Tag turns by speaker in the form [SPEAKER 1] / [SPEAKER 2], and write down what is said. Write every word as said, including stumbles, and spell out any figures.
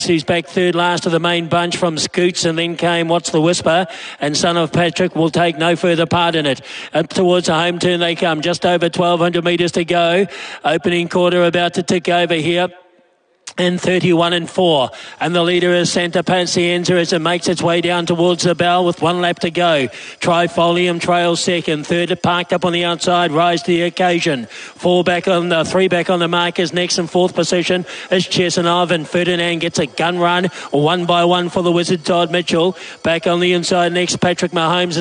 [SPEAKER 1] Who's back third last of the main bunch from Scoots, and then came What's the Whisper, and Son of Patrick will take no further part in it. Up towards the home turn they come, just over twelve hundred metres to go. Opening quarter about to tick over here. And thirty-one and four. And the leader is Santa Pacienza as it makes its way down towards the bell with one lap to go. Trifolium trails second. Third parked up on the outside. Rise to the occasion. Four back on the three back on the mark is next. In fourth position is Chesanov, and Ferdinand gets a gun run. One by one for the Wizard Todd Mitchell. Back on the inside next, Patrick Mahomes.